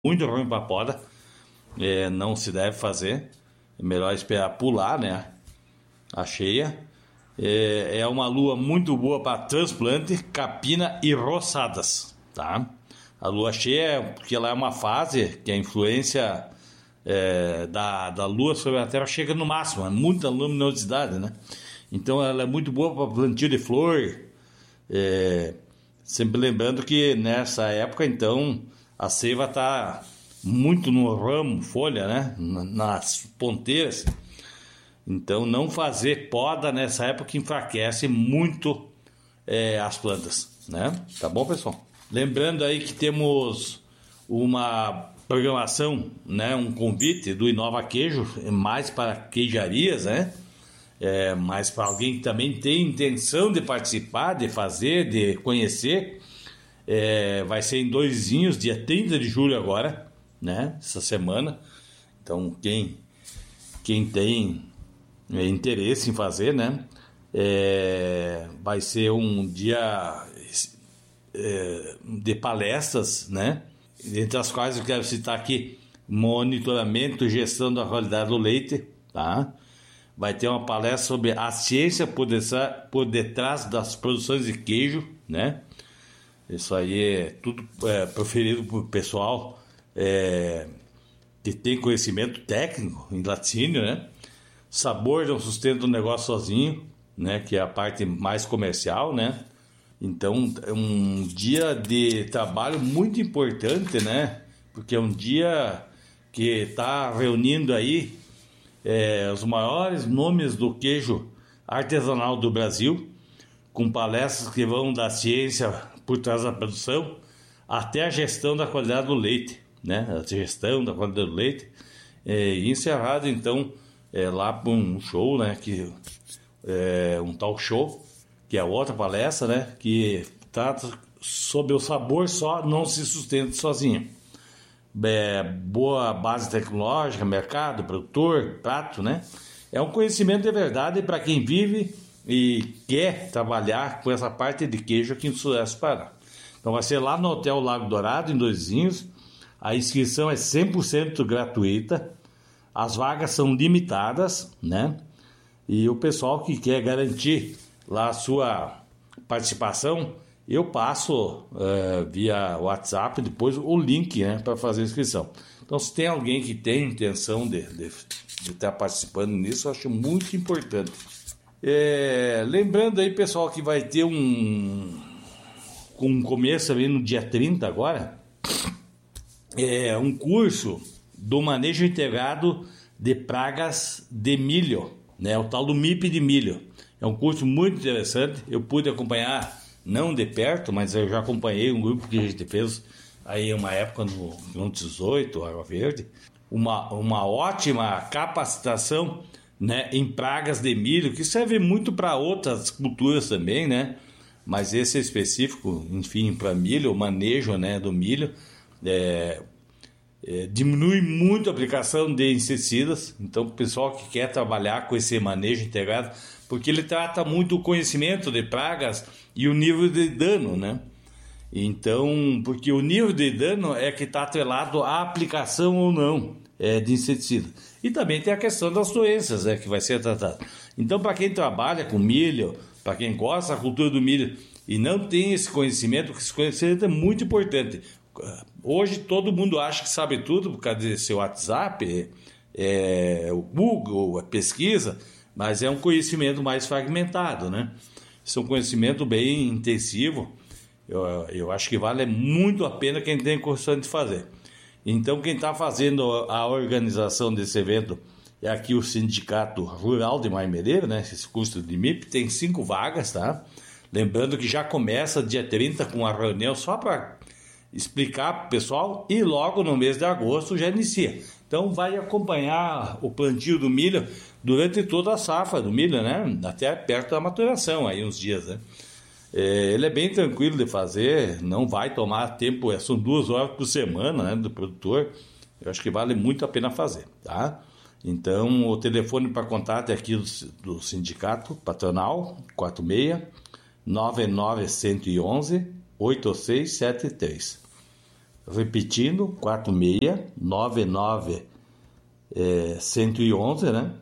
muito ruim para poda, não se deve fazer, é melhor esperar pular, né, a cheia. É uma lua muito boa para transplante, capina e roçadas, tá? A lua cheia, porque ela é uma fase que a influência da lua sobre a terra chega no máximo, é muita luminosidade, né? Então ela é muito boa para plantio de flor, sempre lembrando que nessa época, então, a seiva está muito no ramo, folha, né? Nas ponteiras. Então, não fazer poda nessa época enfraquece muito as plantas, né? Tá bom, pessoal? Lembrando aí que temos uma programação, né? Um convite do Inova Queijo, mais para queijarias, né? Mas para alguém que também tem intenção de participar, de fazer, de conhecer, vai ser em Doizinhos, dia 30 de julho agora, né? Essa semana. Então, quem tem interesse em fazer, né? Vai ser um dia de palestras, né? Entre as quais eu quero citar aqui monitoramento e gestão da qualidade do leite, tá? Vai ter uma palestra sobre a ciência por detrás das produções de queijo, né? Isso aí é tudo proferido por pessoal que tem conhecimento técnico em laticínio, né? Sabor não sustenta o negócio sozinho, né? Que é a parte mais comercial, né? Então é um dia de trabalho muito importante, né? Porque é um dia que está reunindo aí os maiores nomes do queijo artesanal do Brasil, com palestras que vão da ciência por trás da produção até a gestão da qualidade do leite, né? A gestão da qualidade do leite. Encerrado, então, lá por um show, né? Um talk show, que é outra palestra, né? Que trata sobre o sabor só não se sustenta sozinho. Boa base tecnológica, mercado, produtor, prato, né? É um conhecimento de verdade para quem vive e quer trabalhar com essa parte de queijo aqui no Sudeste do Paraná. Então vai ser lá no Hotel Lago Dourado, em Doizinhos. A inscrição é 100% gratuita. As vagas são limitadas, né? E o pessoal que quer garantir lá a sua participação, eu passo via WhatsApp depois o link, né, para fazer a inscrição. Então, se tem alguém que tem intenção de estar participando nisso, eu acho muito importante. Lembrando aí, pessoal, que vai ter um começo ali no dia 30 agora, um curso do manejo integrado de pragas de milho, né, o tal do MIP de milho. É um curso muito interessante, eu pude acompanhar, não de perto, mas eu já acompanhei um grupo que a gente fez aí uma época no 18, Água Verde. Uma ótima capacitação, né, em pragas de milho, que serve muito para outras culturas também, né? Mas esse é específico, enfim, para milho, o manejo, né, do milho. Diminui muito a aplicação de inseticidas. Então, o pessoal que quer trabalhar com esse manejo integrado, porque ele trata muito o conhecimento de pragas e o nível de dano, né? Então, porque o nível de dano é que está atrelado à aplicação ou não de inseticida. E também tem a questão das doenças, que vai ser tratada. Então, para quem trabalha com milho, para quem gosta da cultura do milho e não tem esse conhecimento é muito importante. Hoje todo mundo acha que sabe tudo por causa de seu WhatsApp, o Google, a pesquisa, mas é um conhecimento mais fragmentado, né? Isso é um conhecimento bem intensivo. Eu acho que vale muito a pena quem tem condição de fazer. Então, quem está fazendo a organização desse evento é aqui o Sindicato Rural de Marmereiro, né? Esse curso de MIP tem 5 vagas, tá? Lembrando que já começa dia 30 com a reunião só para explicar para o pessoal e logo no mês de agosto já inicia. Então vai acompanhar o plantio do milho durante toda a safra do milho, né? Até perto da maturação, aí uns dias, né? Ele é bem tranquilo de fazer, não vai tomar tempo, são 2 horas por semana, né, do produtor. Eu acho que vale muito a pena fazer, tá? Então o telefone para contato é aqui do Sindicato Patronal, 46 9911 8673. Repetindo, 46-99-111, né?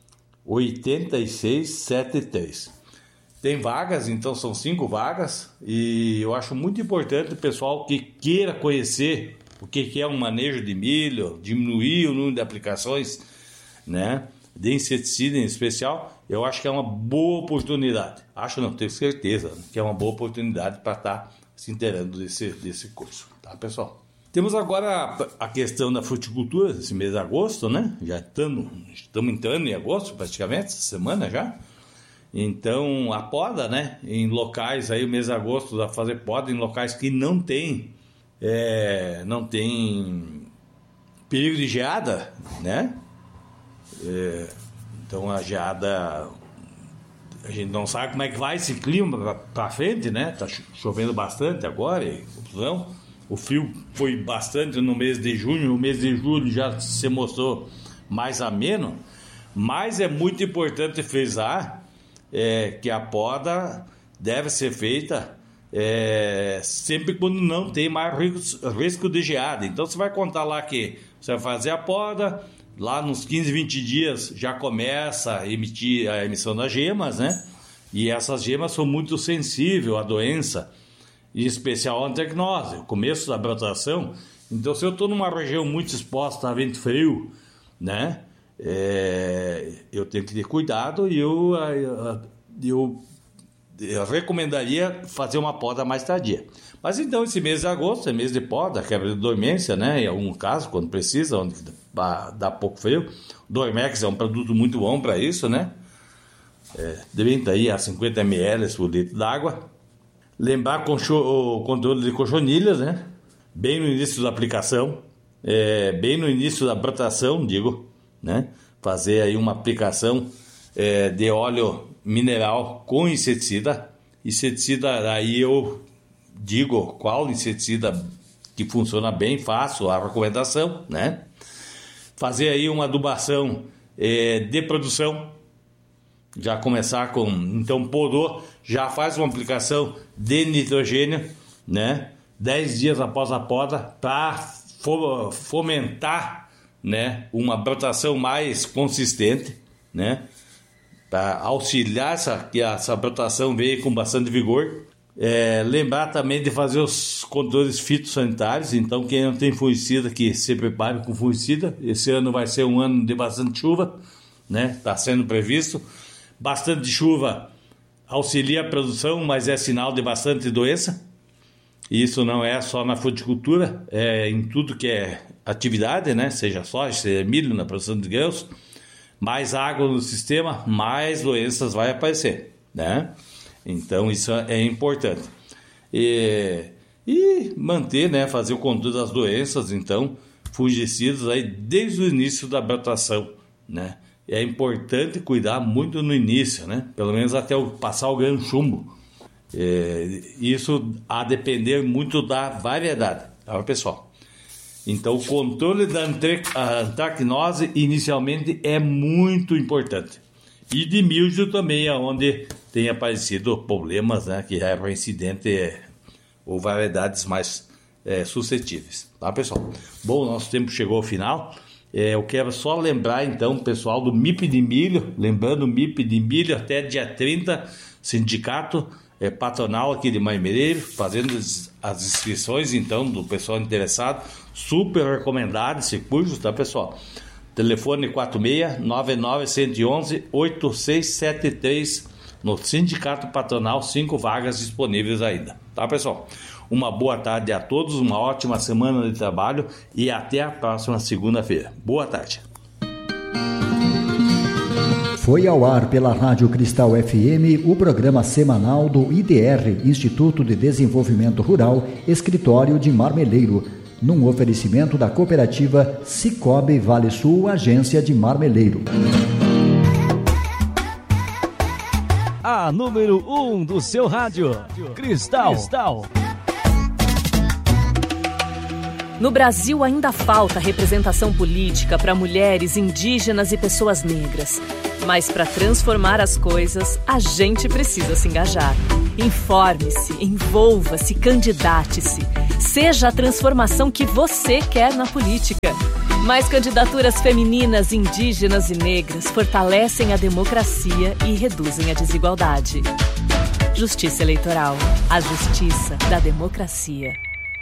8673. Tem vagas, então são 5 vagas, e eu acho muito importante o pessoal que queira conhecer o que é um manejo de milho, diminuir o número de aplicações, né, de inseticida em especial. Eu acho que é uma boa oportunidade. Acho não, tenho certeza que é uma boa oportunidade para estar se inteirando desse curso, tá, pessoal? Temos agora a questão da fruticultura, esse mês de agosto, né? Já estamos entrando em agosto praticamente, essa semana já. Então, a poda, né? Em locais aí, o mês de agosto, dá para fazer poda em locais que não tem perigo de geada, né? Então, a geada, a gente não sabe como é que vai esse clima para frente, né? Tá chovendo bastante agora, o frio foi bastante no mês de junho, o mês de julho já se mostrou mais ameno, mas é muito importante frisar que a poda deve ser feita sempre quando não tem mais risco de geada. Então você vai contar lá que você vai fazer a poda, lá nos 15, 20 dias já começa a emitir a emissão das gemas, né? E essas gemas são muito sensíveis à doença, em especial a antecnose, o começo da brotação. Então, se eu estou numa região muito exposta a vento frio, né, eu tenho que ter cuidado, e eu recomendaria fazer uma poda mais tardia. Mas então, esse mês de agosto é mês de poda, quebra de dormência, né, em algum caso, quando precisa, onde dá pouco frio. O Dormex é um produto muito bom para isso, né, deve estar aí a 50 ml por litro d'água. Lembrar o controle de cochonilhas, né? Bem no início da aplicação, bem no início da brotação, né? Fazer aí uma aplicação de óleo mineral com inseticida. Inseticida, aí eu digo qual inseticida que funciona bem, faço a recomendação, né? Fazer aí uma adubação de produção. Já começar com, então, podou, já faz uma aplicação de nitrogênio, né? 10 dias após a poda, para fomentar, né, uma brotação mais consistente, né? Para auxiliar que essa brotação venha com bastante vigor. Lembrar também de fazer os controles fitossanitários. Então, quem não tem fungicida, que se prepare com fungicida. Esse ano vai ser um ano de bastante chuva, né? Está sendo previsto. Bastante chuva auxilia a produção, mas é sinal de bastante doença. E isso não é só na fruticultura, é em tudo que é atividade, né? Seja soja, seja milho, na produção de grãos. Mais água no sistema, mais doenças vai aparecer, né? Então isso é importante. E manter, né? Fazer o controle das doenças, então, fungicidas aí desde o início da brotação, né? É importante cuidar muito no início, né? Pelo menos até passar o grão chumbo. Isso a depender muito da variedade, tá, pessoal? Então, o controle da antracnose inicialmente é muito importante. E de milho também, é onde tem aparecido problemas, né? Que é reincidente ou variedades mais suscetíveis, tá, pessoal? Bom, nosso tempo chegou ao final. Eu quero só lembrar, então, pessoal, do MIP de milho. Lembrando, o MIP de milho até dia 30, sindicato patronal aqui de Marmeleiro, fazendo as inscrições, então, do pessoal interessado. Super recomendado esse curso, tá, pessoal? Telefone 46-99-111-8673 no sindicato patronal, 5 vagas disponíveis ainda, tá, pessoal? Uma boa tarde a todos, uma ótima semana de trabalho e até a próxima segunda-feira. Boa tarde. Foi ao ar pela Rádio Cristal FM o programa semanal do IDR, Instituto de Desenvolvimento Rural, Escritório de Marmeleiro, num oferecimento da cooperativa Cicobi Vale Sul, Agência de Marmeleiro. A número 1 do seu rádio, Cristal. No Brasil ainda falta representação política para mulheres, indígenas e pessoas negras. Mas para transformar as coisas, a gente precisa se engajar. Informe-se, envolva-se, candidate-se. Seja a transformação que você quer na política. Mais candidaturas femininas, indígenas e negras fortalecem a democracia e reduzem a desigualdade. Justiça Eleitoral. A justiça da democracia.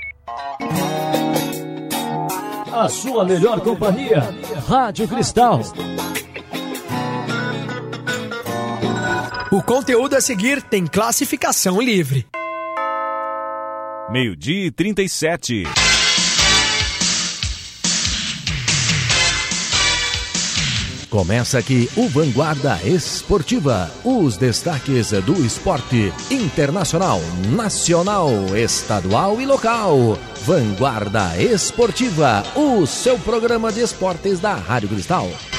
A sua melhor companhia, Rádio Cristal. O conteúdo a seguir tem classificação livre. 12:37. Começa aqui o Vanguarda Esportiva. Os destaques do esporte internacional, nacional, estadual e local. Vanguarda Esportiva, o seu programa de esportes da Rádio Cristal.